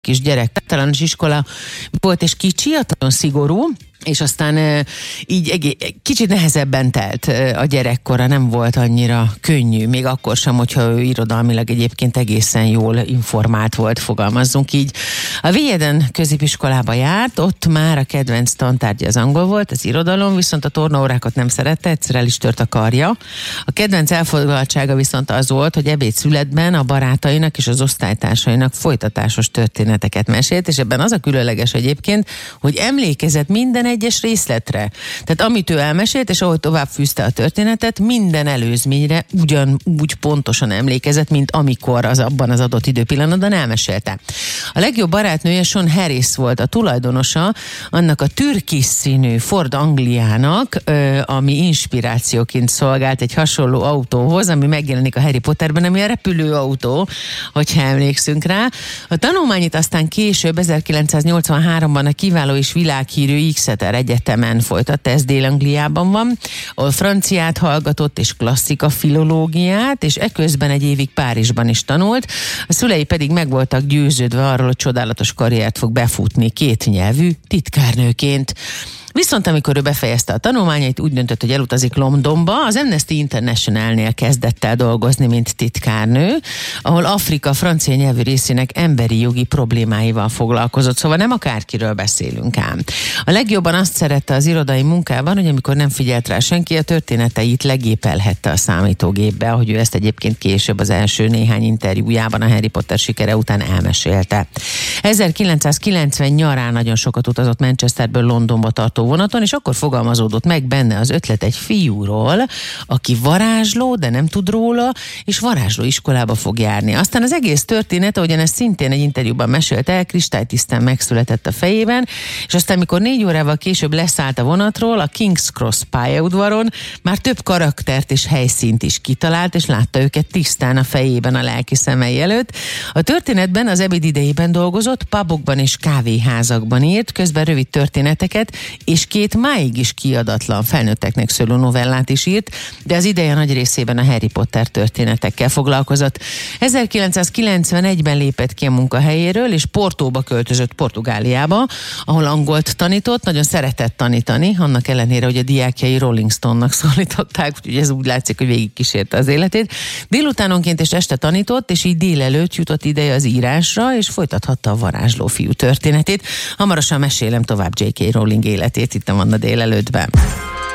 kisgyerek, általános iskola volt, és kicsi, nagyon szigorú, és aztán így kicsit nehezebben telt a gyerekkora, nem volt annyira könnyű, még akkor sem, hogyha ő irodalmilag egyébként egészen jól informált volt, fogalmazzunk így. A Vieden középiskolába járt, ott már a kedvenc tantárgya az angol volt, az irodalom, viszont a tornaórákat nem szerette, egyszer el is tört a karja. A kedvenc elfoglaltsága viszont az volt, hogy ebédszünetben a barátainak és az osztálytársainak folytatásos történeteket mesélt, és ebben az a különleges egyébként, hogy emlékezett minden egyes részletre. Tehát amit ő elmesélt, és ahogy tovább fűzte a történetet, minden előzményre ugyanúgy pontosan emlékezett, mint amikor az abban az adott időpillanatban elmesélte. A legjobb barátnője Sean Harris volt, a tulajdonosa annak a türkis színű Ford Angliának, ami inspirációként szolgált egy hasonló autóhoz, ami megjelenik a Harry Potterben, ami a repülőautó, hogyha emlékszünk rá. A tanulmányit aztán később, 1983-ban a kiváló és világhírű Exeter Egyetemen folytatta, ez Dél-Angliában van, ahol franciát hallgatott és klasszika filológiát, és eközben egy évig Párizsban is tanult. A szülei pedig meg voltak győződve arról, hogy csodálatos karriert fog befutni kétnyelvű titkárnőként. Viszont amikor ő befejezte a tanulmányait, úgy döntött, hogy elutazik Londonba, az Amnesty International-nél kezdett el dolgozni, mint titkárnő, ahol Afrika francia nyelvű részének emberi jogi problémáival foglalkozott, szóval nem akárkiről beszélünk ám. A legjobban azt szerette az irodai munkában, hogy amikor nem figyelt rá senki, a történeteit legépelhette a számítógépbe, ahogy ő ezt egyébként később az első néhány interjújában a Harry Potter sikere után elmesélte. 1990 nyarán nagyon sokat utazott Manchesterből Londonba tartó vonaton, és akkor fogalmazódott meg benne az ötlet egy fiúról, aki varázsló, de nem tud róla, és varázsló iskolába fog járni. Aztán az egész történet, ahogyan ezt szintén egy interjúban mesélte el, kristálytisztán megszületett a fejében, és aztán, mikor 4 órával később leszállt a vonatról, a King's Cross pályaudvaron már több karaktert és helyszínt is kitalált, és látta őket tisztán a fejében, a lelki szemei előtt. A történetben az ebéd idejében dolgozott, pubokban és kávéházakban írt, közben rövid történeteket, és 2 máig is kiadatlan felnőtteknek szóló novellát is írt, de az ideje nagy részében a Harry Potter történetekkel foglalkozott. 1991-ben lépett ki a munkahelyéről, és Portóba költözött, Portugáliába, ahol angolt tanított, nagyon szeretett tanítani, annak ellenére, hogy a diákjai Rolling Stone-nak szólították, úgyhogy ez úgy látszik, hogy végigkísérte az életét. Délutánonként és este tanított, és így délelőtt jutott ideje az írásra, és folytathatta a varázsló fiú történetét. Hamarosan mesélem tovább J.K. Rowling életét itt a Manna délelőttben.